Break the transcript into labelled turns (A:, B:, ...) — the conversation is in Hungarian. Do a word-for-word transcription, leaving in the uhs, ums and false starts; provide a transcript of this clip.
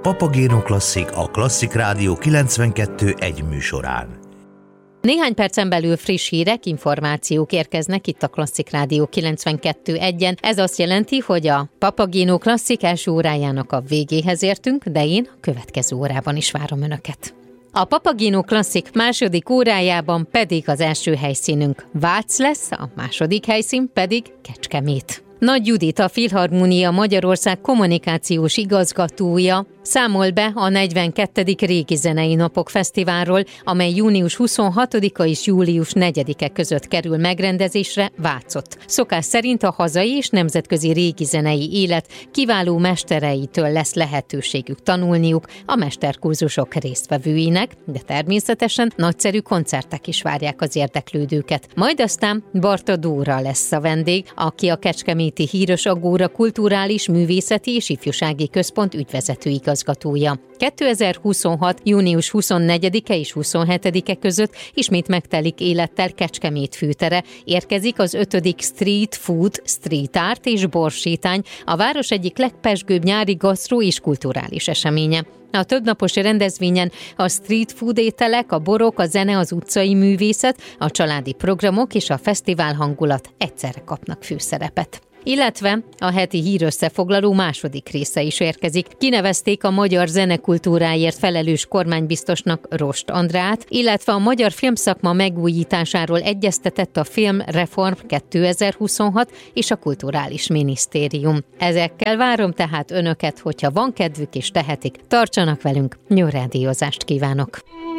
A: Papagéno Klasszik a Klasszik Rádió kilencvenkettő egy műsorán.
B: Néhány percen belül friss hírek, információk érkeznek itt a Klasszik Rádió kilencvenkettő egyen. Ez azt jelenti, hogy a Papagéno Klasszik első órájának a végéhez értünk, de én a következő órában is várom Önöket. A Papagéno Klasszik második órájában pedig az első helyszínünk Vác lesz, a második helyszín pedig Kecskemét. Nagy Judit, a Filharmónia Magyarország kommunikációs igazgatója számol be a negyvenkettedik Régi Zenei Napok Fesztiválról, amely június huszonhatodika és július negyedike között kerül megrendezésre Vácott. Szokás szerint a hazai és nemzetközi régi zenei élet kiváló mestereitől lesz lehetőségük tanulniuk a mesterkurzusok résztvevőinek, de természetesen nagyszerű koncertek is várják az érdeklődőket. Majd aztán Barta Dóra lesz a vendég, aki a Kecskeméti Híros Agóra Kulturális, Művészeti és Ifjúsági Központ ügyvezető igazgatója. kétezer-huszonhat. június huszonnegyedike és huszonhetedike között ismét megtelik élettel Kecskemét főtere. Érkezik az ötödik Street Food, Street Art és borsétány, a város egyik legpezsgőbb nyári gasztró és kulturális eseménye. A többnapos rendezvényen a street food ételek, a borok, a zene, az utcai művészet, a családi programok és a fesztivál hangulat egyszerre kapnak főszerepet. Illetve a heti hírösszefoglaló második része is érkezik. Kinevezték a magyar zenekultúráért felelős kormánybiztosnak Rost Andrát, illetve a magyar filmszakma megújításáról egyeztetett a Filmreform kétezer-huszonhat és a Kulturális Minisztérium. Ezekkel várom tehát Önöket, hogyha van kedvük és tehetik, tartsanak velünk, jó rádiózást kívánok!